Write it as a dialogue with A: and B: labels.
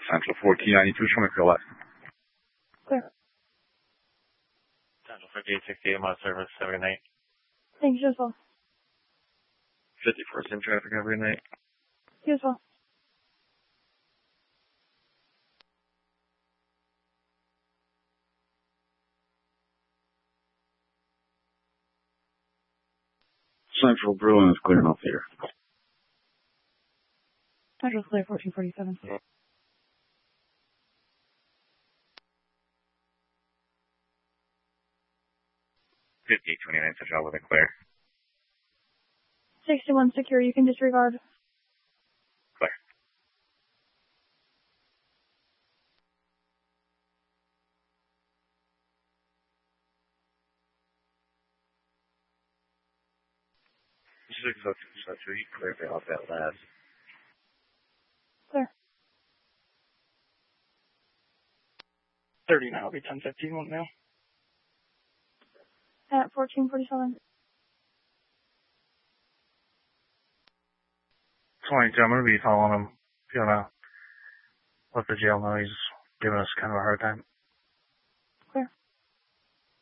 A: Central 1492, show me for your left.
B: Clear.
C: Central 5868, I'm on service. Have a good night.
B: Thank you, as well.
C: 54th in traffic, have a good night.
B: You as well.
A: Central Bruin is clear enough here.
B: Central clear, 1447.
C: 5829 Central with a clear.
B: 61 secure, you can disregard.
C: Clear. You clear off that last.
B: Clear.
D: 30 now, will be 10:15, one now.
B: At 1447.
D: 22, I'm going to be following him. If you want to let the jail know, he's giving us kind of a hard time.